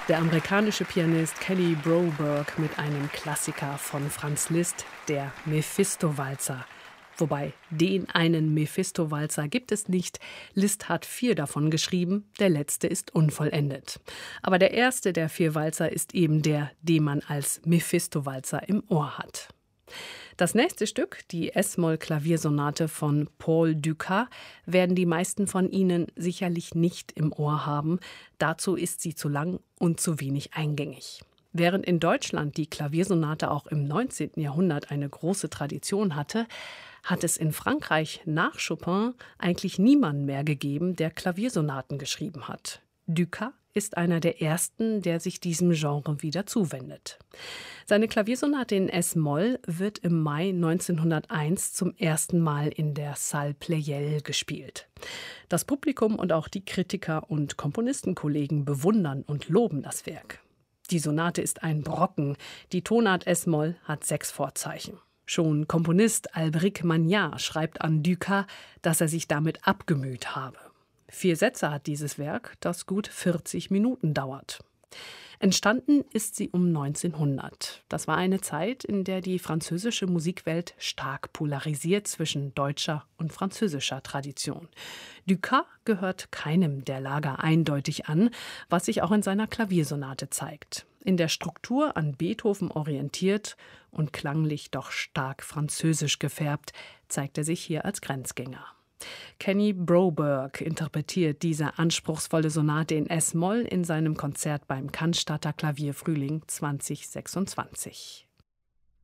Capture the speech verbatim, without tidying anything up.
Der amerikanische Pianist Kenny Broberg mit einem Klassiker von Franz Liszt, der Mephisto-Walzer. Wobei, den einen Mephisto-Walzer gibt es nicht. Liszt hat vier davon geschrieben, der letzte ist unvollendet. Aber der erste der vier Walzer ist eben der, den man als Mephisto-Walzer im Ohr hat. Das nächste Stück, die Es-Moll-Klaviersonate von Paul Dukas, werden die meisten von Ihnen sicherlich nicht im Ohr haben. Dazu ist sie zu lang und zu wenig eingängig. Während in Deutschland die Klaviersonate auch im neunzehnten Jahrhundert eine große Tradition hatte, hat es in Frankreich nach Chopin eigentlich niemanden mehr gegeben, der Klaviersonaten geschrieben hat. Dukas ist einer der ersten, der sich diesem Genre wieder zuwendet. Seine Klaviersonate in Es-Moll wird im Mai neunzehnhunderteins zum ersten Mal in der Salle Pleyel gespielt. Das Publikum und auch die Kritiker und Komponistenkollegen bewundern und loben das Werk. Die Sonate ist ein Brocken, die Tonart Es-Moll hat sechs Vorzeichen. Schon Komponist Albric Magnard schreibt an Dukas, dass er sich damit abgemüht habe. Vier Sätze hat dieses Werk, das gut vierzig Minuten dauert. Entstanden ist sie um neunzehnhundert. Das war eine Zeit, in der die französische Musikwelt stark polarisiert zwischen deutscher und französischer Tradition. Dukas gehört keinem der Lager eindeutig an, was sich auch in seiner Klaviersonate zeigt. In der Struktur an Beethoven orientiert und klanglich doch stark französisch gefärbt, zeigt er sich hier als Grenzgänger. Kenny Broberg interpretiert diese anspruchsvolle Sonate in Es-Moll in seinem Konzert beim Cannstatter Klavierfrühling zweitausendsechsundzwanzig.